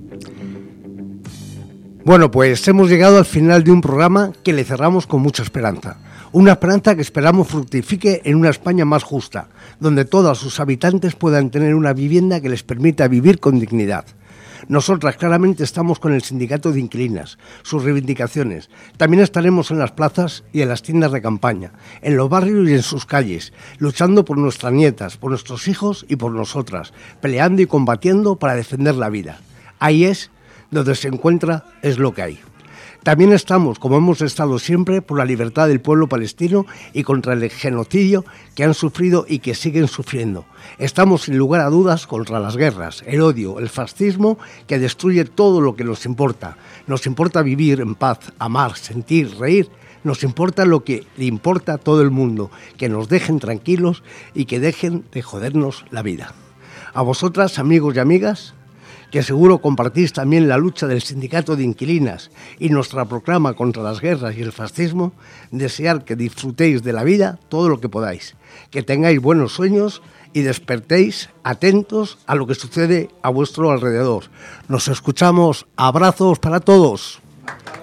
Bueno, pues hemos llegado al final de un programa que le cerramos con mucha esperanza. Una esperanza que esperamos fructifique en una España más justa, donde todos sus habitantes puedan tener una vivienda que les permita vivir con dignidad. Nosotras claramente estamos con el sindicato de inquilinas, sus reivindicaciones. También estaremos en las plazas y en las tiendas de campaña, en los barrios y en sus calles, luchando por nuestras nietas, por nuestros hijos y por nosotras, peleando y combatiendo para defender la vida. Ahí es donde se encuentra es lo que hay. También estamos, como hemos estado siempre, por la libertad del pueblo palestino y contra el genocidio que han sufrido y que siguen sufriendo. Estamos, sin lugar a dudas, contra las guerras, el odio, el fascismo que destruye todo lo que nos importa. Nos importa vivir en paz, amar, sentir, reír. Nos importa lo que le importa a todo el mundo, que nos dejen tranquilos y que dejen de jodernos la vida. A vosotras, amigos y amigas, que seguro compartís también la lucha del sindicato de inquilinas y nuestra proclama contra las guerras y el fascismo, desear que disfrutéis de la vida todo lo que podáis, que tengáis buenos sueños y despertéis atentos a lo que sucede a vuestro alrededor. Nos escuchamos, abrazos para todos.